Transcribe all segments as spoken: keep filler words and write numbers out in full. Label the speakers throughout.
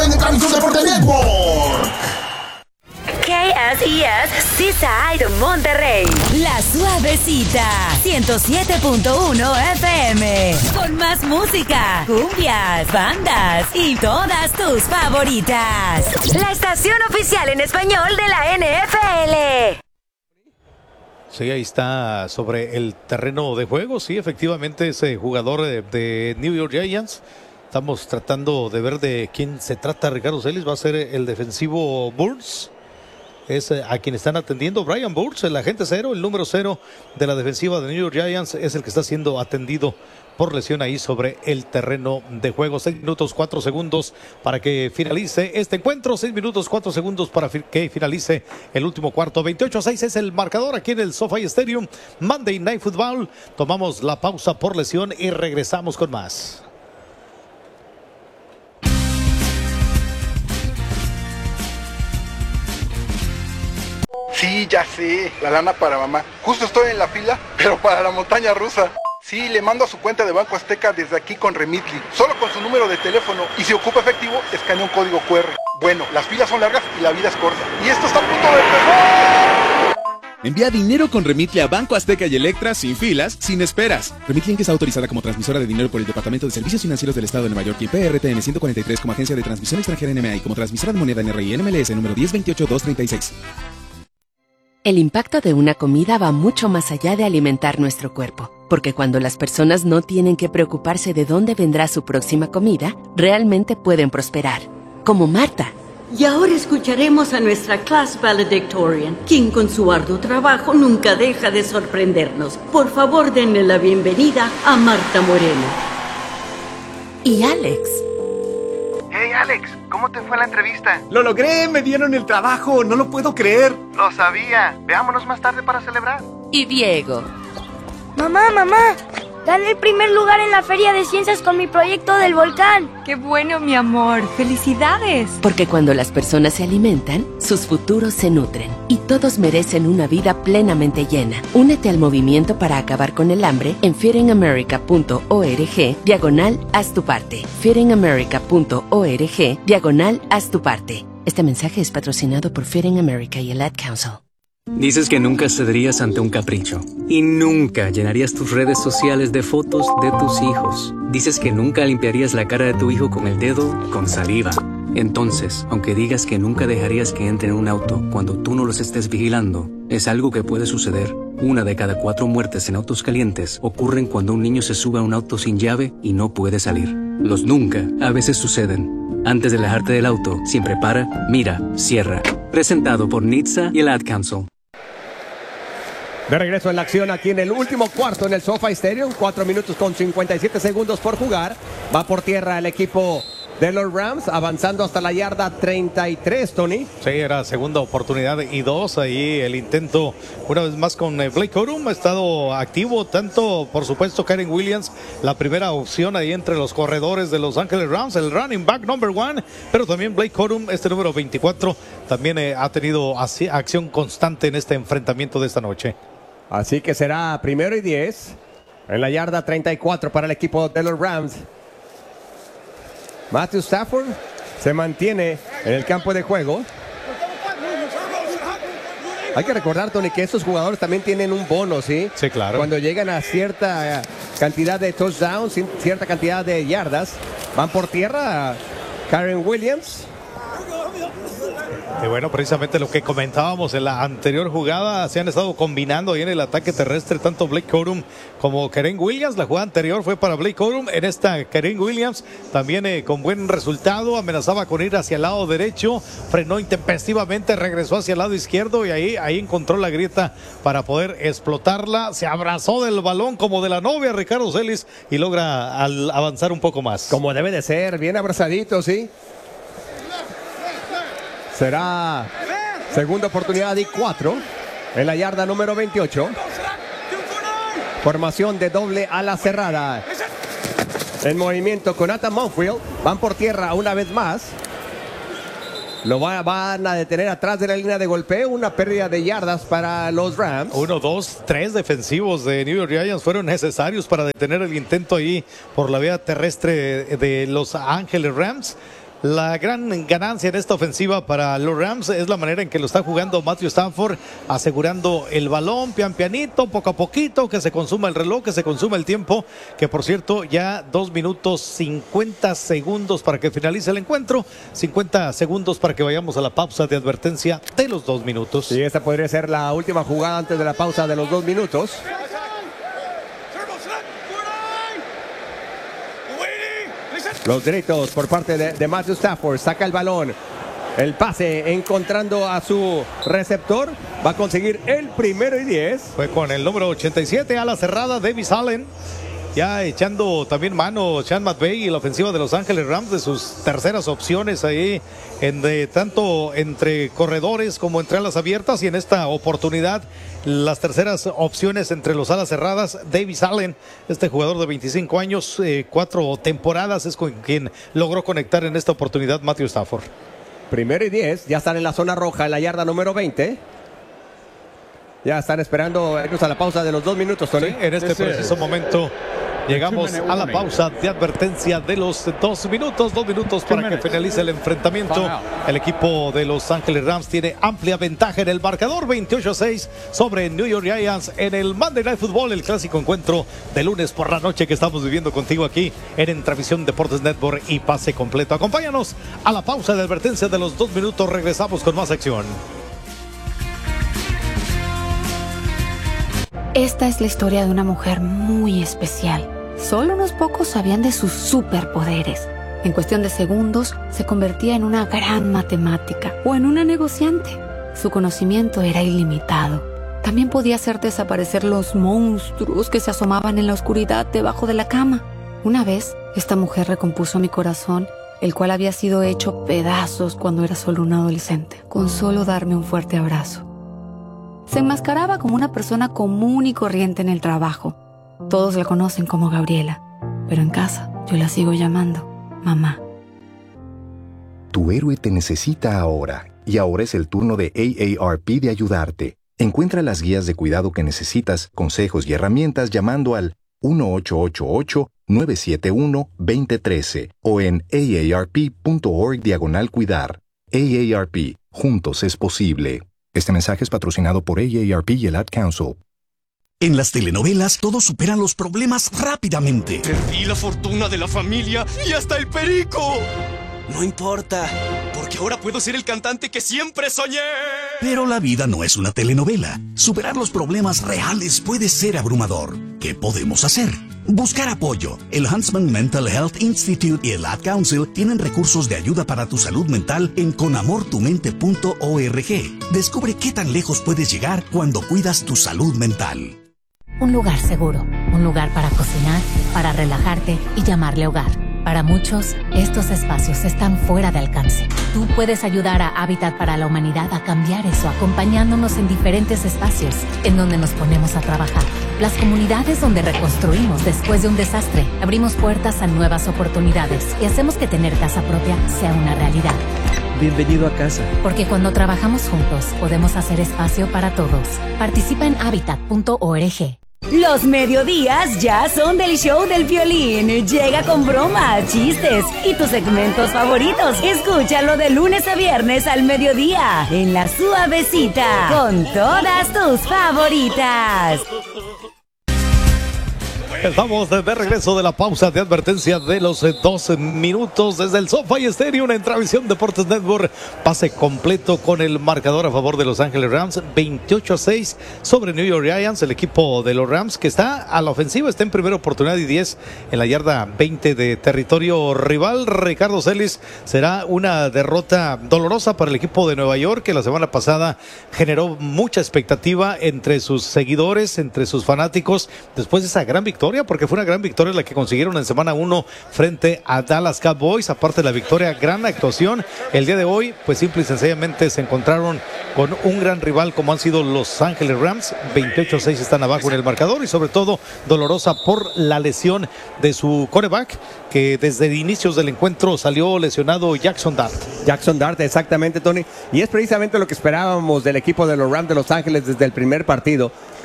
Speaker 1: en Transmisión Deporte Network.
Speaker 2: K S E S Seaside Monterrey. La Suavecita. ciento siete punto uno F M. Con más música, cumbias, bandas y todas tus favoritas. La estación oficial en español de la N F L.
Speaker 3: Sí, ahí está sobre el terreno de juego. Sí, efectivamente, ese jugador de, de New York Giants. Estamos tratando de ver de quién se trata. Ricardo Celis va a ser el defensivo Burns. Es a quien están atendiendo. Brian Burns, el agente cero, el número cero de la defensiva de New York Giants, es el que está siendo atendido por lesión ahí sobre el terreno de juego. Seis minutos, cuatro segundos para que finalice este encuentro. Seis minutos, cuatro segundos para fi- que finalice el último cuarto. veintiocho a seis es el marcador aquí en el SoFi Stadium. Monday Night Football. Tomamos la pausa por lesión y regresamos con más.
Speaker 4: Sí, ya sé, la lana para mamá. Justo estoy en la fila, pero para la montaña rusa. Sí, le mando a su cuenta de Banco Azteca desde aquí con Remitly, solo con su número de teléfono, y si ocupa efectivo, escanea un código cu erre. Bueno, las filas son largas y la vida es corta. Y esto está a punto de empezar.
Speaker 5: Envía dinero con Remitly a Banco Azteca y Electra sin filas, sin esperas. Remitly es autorizada como transmisora de dinero por el Departamento de Servicios Financieros del Estado de Nueva York y P R T N ciento cuarenta y tres como agencia de transmisión extranjera N M A y como transmisora de moneda N R I N M L S número diez veintiocho dos treinta y seis.
Speaker 6: El impacto de una comida va mucho más allá de alimentar nuestro cuerpo, porque cuando las personas no tienen que preocuparse de dónde vendrá su próxima comida, realmente pueden prosperar. Como Marta.
Speaker 7: Y ahora escucharemos a nuestra class valedictorian, quien con su arduo trabajo nunca deja de sorprendernos. Por favor, denle la bienvenida a Marta Moreno.
Speaker 6: Y Alex.
Speaker 8: Hey Alex, ¿cómo te fue la entrevista?
Speaker 9: ¡Lo logré! ¡Me dieron el trabajo! ¡No lo puedo creer!
Speaker 8: Lo sabía. Veámonos más tarde para celebrar.
Speaker 6: Y Diego.
Speaker 10: Mamá, mamá, gané el primer lugar en la Feria de Ciencias con mi proyecto del volcán.
Speaker 11: ¡Qué bueno, mi amor! ¡Felicidades!
Speaker 6: Porque cuando las personas se alimentan, sus futuros se nutren. Y todos merecen una vida plenamente llena. Únete al movimiento para acabar con el hambre en feedingamerica.org diagonal haz tu parte. feedingamerica.org diagonal haz tu parte. Este mensaje es patrocinado por Feeding America y el Ad Council.
Speaker 12: Dices que nunca cederías ante un capricho y nunca llenarías tus redes sociales de fotos de tus hijos. Dices que nunca limpiarías la cara de tu hijo con el dedo con saliva. Entonces, aunque digas que nunca dejarías que entren en un auto cuando tú no los estés vigilando, es algo que puede suceder. Una de cada cuatro muertes en autos calientes ocurren cuando un niño se sube a un auto sin llave y no puede salir. Los nunca a veces suceden. Antes de alejarte del auto, siempre para, mira, cierra. Presentado por N H T S A y el Ad Council.
Speaker 13: De regreso en la acción aquí en el último cuarto en el SoFi Stadium. Cuatro minutos con cincuenta y siete segundos por jugar. Va por tierra el equipo de los Rams, avanzando hasta la yarda treinta y tres, Tony.
Speaker 3: Sí, era segunda oportunidad y dos. Ahí el intento, una vez más con Blake Corum, ha estado activo. Tanto, por supuesto, Karen Williams, la primera opción ahí entre los corredores de Los Ángeles Rams, el running back number one. Pero también Blake Corum, este número veinticuatro, también eh, ha tenido así, acción constante en este enfrentamiento de esta noche.
Speaker 13: Así que será primero y diez en la yarda treinta y cuatro para el equipo de los Rams. Matthew Stafford se mantiene en el campo de juego. Hay que recordar, Tony, que estos jugadores también tienen un bono, ¿sí?
Speaker 3: Sí, claro.
Speaker 13: Cuando llegan a cierta cantidad de touchdowns, cierta cantidad de yardas, van por tierra. Karen Williams.
Speaker 3: Y bueno, precisamente lo que comentábamos en la anterior jugada, se han estado combinando ahí en el ataque terrestre tanto Blake Corum como Karen Williams. La jugada anterior fue para Blake Corum, en esta Karen Williams también eh, con buen resultado, amenazaba con ir hacia el lado derecho, frenó intempestivamente, regresó hacia el lado izquierdo y ahí, ahí encontró la grieta para poder explotarla. Se abrazó del balón como de la novia Ricardo Celis y logra al avanzar un poco más.
Speaker 13: Como debe de ser, bien abrazadito, ¿sí? Será segunda oportunidad y cuatro en la yarda número veintiocho. Formación de doble ala cerrada. En movimiento con Nathan Monfield. Van por tierra una vez más. Lo va, van a detener atrás de la línea de golpeo. Una pérdida de yardas para los Rams.
Speaker 3: Uno, dos, tres defensivos de New York Giants fueron necesarios para detener el intento ahí por la vía terrestre de Los Ángeles Rams. La gran ganancia en esta ofensiva para los Rams es la manera en que lo está jugando Matthew Stafford, asegurando el balón pian pianito, poco a poquito, que se consuma el reloj, que se consuma el tiempo, que por cierto ya dos minutos cincuenta segundos para que finalice el encuentro, cincuenta segundos para que vayamos a la pausa de advertencia de los dos minutos.
Speaker 13: Y esta podría ser la última jugada antes de la pausa de los dos minutos. Los derechos por parte de, de Matthew Stafford. Saca el balón. El pase encontrando a su receptor. Va a conseguir el primero y diez.
Speaker 3: Fue con el número ochenta y siete a la cerrada, Davis Allen. Ya echando también mano Sean McVay y la ofensiva de Los Ángeles Rams de sus terceras opciones ahí, en de, tanto entre corredores como entre alas abiertas, y en esta oportunidad las terceras opciones entre los alas cerradas. Davis Allen, este jugador de veinticinco años, eh, cuatro temporadas, es con quien logró conectar en esta oportunidad Matthew Stafford.
Speaker 13: Primero y diez, ya están en la zona roja, en la yarda número veinte. Ya están esperando irnos a la pausa de los dos minutos, Tony.
Speaker 3: Sí, en este preciso momento llegamos a la pausa de advertencia de los dos minutos. Dos minutos para que finalice el enfrentamiento. El equipo de Los Ángeles Rams tiene amplia ventaja en el marcador, veintiocho a seis sobre New York Giants en el Monday Night Football, el clásico encuentro de lunes por la noche que estamos viviendo contigo aquí en Entravisión Deportes Network y Pase Completo. Acompáñanos a la pausa de advertencia de los dos minutos. Regresamos con más acción.
Speaker 14: Esta es la historia de una mujer muy especial. Solo unos pocos sabían de sus superpoderes. En cuestión de segundos, se convertía en una gran matemática o en una negociante. Su conocimiento era ilimitado. También podía hacer desaparecer los monstruos que se asomaban en la oscuridad debajo de la cama. Una vez, esta mujer recompuso mi corazón, el cual había sido hecho pedazos cuando era solo un adolescente, con solo darme un fuerte abrazo. Se enmascaraba como una persona común y corriente en el trabajo. Todos la conocen como Gabriela, pero en casa yo la sigo llamando mamá.
Speaker 15: Tu héroe te necesita ahora, y ahora es el turno de A A R P de ayudarte. Encuentra las guías de cuidado que necesitas, consejos y herramientas llamando al uno ocho ocho ocho, nueve siete uno, dos cero uno tres o en aarp.org diagonal cuidar. A A R P, juntos es posible. Este mensaje es patrocinado por A A R P y el Ad Council.
Speaker 1: En las telenovelas, todos superan los problemas rápidamente.
Speaker 16: Perdí la fortuna de la familia y hasta el perico.
Speaker 1: No importa, porque ahora puedo ser el cantante que siempre soñé. Pero la vida no es una telenovela. Superar los problemas reales puede ser abrumador. ¿Qué podemos hacer? Buscar apoyo. El Huntsman Mental Health Institute y el Ad Council tienen recursos de ayuda para tu salud mental en con amor tu mente punto org. Descubre qué tan lejos puedes llegar cuando cuidas tu salud mental.
Speaker 17: Un lugar seguro, un lugar para cocinar, para relajarte y llamarle hogar. Para muchos, estos espacios están fuera de alcance. Tú puedes ayudar a Hábitat para la Humanidad a cambiar eso, acompañándonos en diferentes espacios en donde nos ponemos a trabajar. Las comunidades donde reconstruimos después de un desastre, abrimos puertas a nuevas oportunidades y hacemos que tener casa propia sea una realidad.
Speaker 12: Bienvenido a casa.
Speaker 17: Porque cuando trabajamos juntos, podemos hacer espacio para todos. Participa en hábitat punto org.
Speaker 2: Los mediodías ya son del show del violín. Llega con bromas, chistes y tus segmentos favoritos. Escúchalo de lunes a viernes al mediodía en La Suavecita con todas tus favoritas.
Speaker 3: Estamos de regreso de la pausa de advertencia de los dos minutos desde el SoFi Estéreo, una Entravisión Deportes Network. Pase completo con el marcador a favor de Los Ángeles Rams, veintiocho a seis sobre New York Giants. El equipo de los Rams que está a la ofensiva, está en primera oportunidad y diez en la yarda veinte de territorio rival. Ricardo Celis, será una derrota dolorosa para el equipo de Nueva York, que la semana pasada generó mucha expectativa entre sus seguidores, entre sus fanáticos, después de esa gran victoria, porque fue una gran victoria la que consiguieron en semana uno frente a Dallas Cowboys. Aparte de la victoria, gran actuación. El día de hoy, pues simple y sencillamente se encontraron con un gran rival como han sido Los Ángeles Rams. veintiocho a seis están abajo en el marcador y sobre todo dolorosa por la lesión de su quarterback, que desde inicios del encuentro salió lesionado, Jackson Dart.
Speaker 13: Jackson Dart, exactamente, Tony. Y es precisamente lo que esperábamos del equipo de los Rams de Los Ángeles desde el primer partido.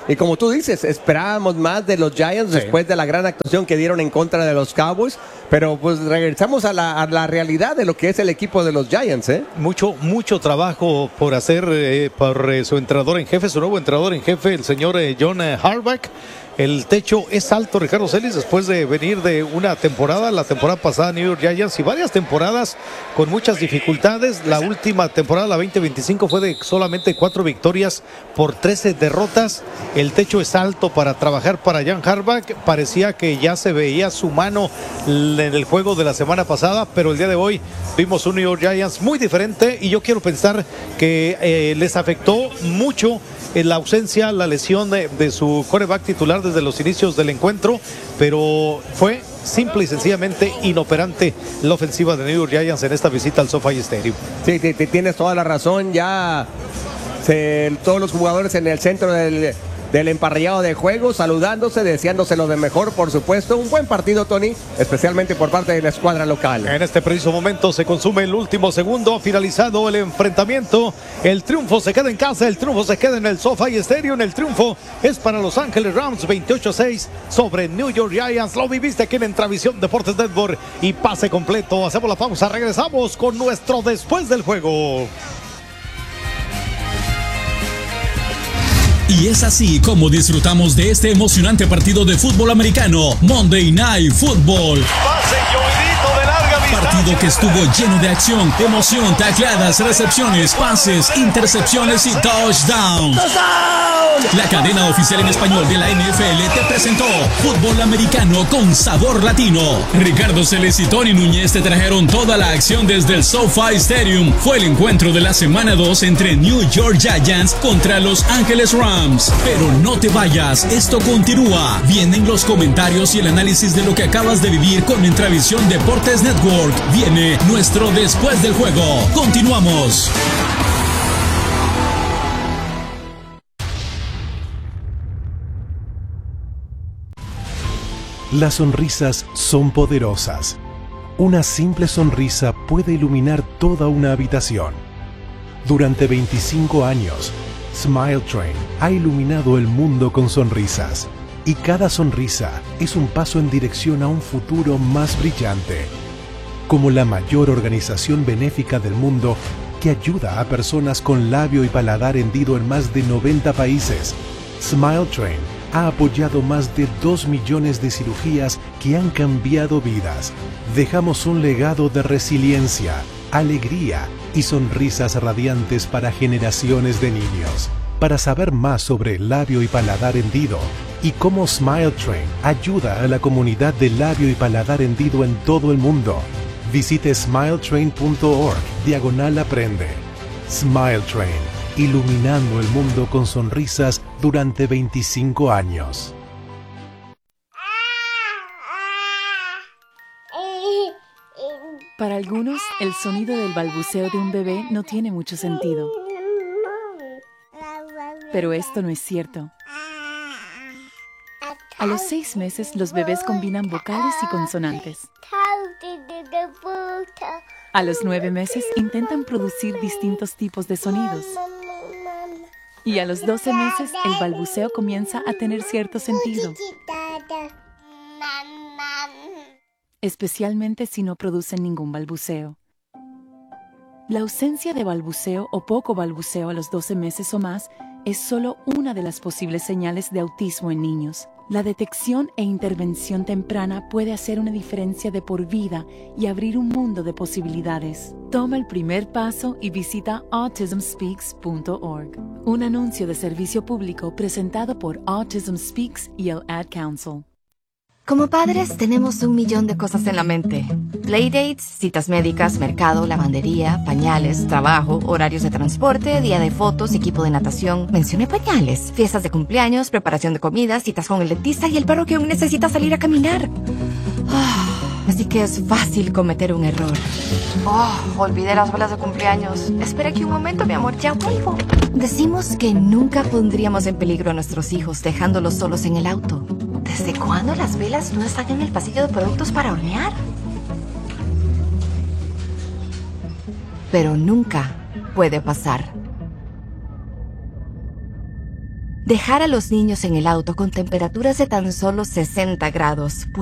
Speaker 13: Y como tú dices, esperábamos más de los Giants sí. después de la gran actuación que dieron en contra de los Cowboys. Pero pues regresamos a la, a la realidad de lo que es el equipo de los Giants. ¿eh?
Speaker 3: Mucho, mucho trabajo por hacer eh, por eh, su entrenador en jefe, su nuevo entrenador en jefe, el señor eh, John Harbaugh. El techo es alto, Ricardo Celis, después de venir de una temporada, la temporada pasada New York Giants y varias temporadas con muchas dificultades. La última temporada, la veinte veinticinco, fue de solamente cuatro victorias por trece derrotas. El techo es alto para trabajar para John Harbaugh. Parecía que ya se veía su mano en el juego de la semana pasada, pero el día de hoy vimos un New York Giants muy diferente y yo quiero pensar que eh, les afectó mucho en la ausencia, la lesión de, de su quarterback titular desde los inicios del encuentro, pero fue simple y sencillamente inoperante la ofensiva de New York Giants en esta visita al SoFi Stadium.
Speaker 13: Sí, te, te tienes toda la razón, ya se, todos los jugadores en el centro del, del emparrillado de juego, saludándose, deseándose lo de mejor, por supuesto. Un buen partido, Tony, especialmente por parte de la escuadra local.
Speaker 3: En este preciso momento se consume el último segundo, finalizado el enfrentamiento. El triunfo se queda en casa, el triunfo se queda en el SoFi Stadium. El triunfo es para Los Ángeles Rams, veintiocho a seis sobre New York Giants. Lo viviste aquí en Entravisión Deportes Network y pase completo. Hacemos la pausa, regresamos con nuestro después del juego.
Speaker 18: Y es así como disfrutamos de este emocionante partido de fútbol americano, Monday Night Football.
Speaker 16: Pase llovidito de larga distancia.
Speaker 18: Partido que estuvo lleno de acción, emoción, tacleadas, recepciones, pases, intercepciones y touchdowns. La cadena oficial en español de la N F L te presentó fútbol americano con sabor latino. Ricardo Celis y Tony Núñez te trajeron toda la acción desde el SoFi Stadium. Fue el encuentro de la semana dos entre New York Giants contra Los Ángeles Rams. Pero no te vayas, esto continúa. Vienen los comentarios y el análisis de lo que acabas de vivir con Entravisión Deportes Network. Viene nuestro después del juego. Continuamos.
Speaker 19: Las sonrisas son poderosas. Una simple sonrisa puede iluminar toda una habitación. Durante veinticinco años, Smile Train ha iluminado el mundo con sonrisas. Y cada sonrisa es un paso en dirección a un futuro más brillante. Como la mayor organización benéfica del mundo que ayuda a personas con labio y paladar hendido en más de noventa países, Smile Train ha apoyado más de dos millones de cirugías que han cambiado vidas. Dejamos un legado de resiliencia, alegría y sonrisas radiantes para generaciones de niños. Para saber más sobre labio y paladar hendido y cómo Smile Train ayuda a la comunidad de labio y paladar hendido en todo el mundo, visite smiletrain punto org diagonal aprende. Smile Train, iluminando el mundo con sonrisas durante veinticinco años.
Speaker 20: Para algunos, el sonido del balbuceo de un bebé no tiene mucho sentido. Pero esto no es cierto. A los seis meses, los bebés combinan vocales y consonantes. A los nueve meses, intentan producir distintos tipos de sonidos. Y a los doce meses, el balbuceo comienza a tener cierto sentido. Especialmente si no producen ningún balbuceo. La ausencia de balbuceo o poco balbuceo a los doce meses o más es solo una de las posibles señales de autismo en niños. La detección e intervención temprana puede hacer una diferencia de por vida y abrir un mundo de posibilidades. Toma el primer paso y visita autism speaks punto org. Un anuncio de servicio público presentado por Autism Speaks y el Ad Council.
Speaker 21: Como padres tenemos un millón de cosas en la mente. Playdates, citas médicas, mercado, lavandería, pañales, trabajo, horarios de transporte, día de fotos, equipo de natación. Mencioné pañales, fiestas de cumpleaños, preparación de comidas, citas con el dentista y el perro que aún necesita salir a caminar. Oh, así que es fácil cometer un error. Oh, olvidé las velas de cumpleaños. Espera aquí un momento, mi amor, ya vuelvo. Decimos que nunca pondríamos en peligro a nuestros hijos dejándolos solos en el auto. ¿Desde cuándo las velas no están en el pasillo de productos para hornear? Pero nunca puede pasar. Dejar a los niños en el auto con temperaturas de tan solo sesenta grados